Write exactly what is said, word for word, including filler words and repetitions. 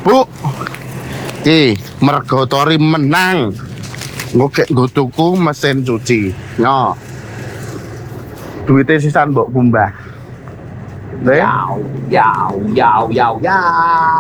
Bu, iki mergo Tori menang. Nggo nggo tuku mesin cuci. Yo. Duitnya sisan mbok kumbah. Yau, yau, yau, yau, yau.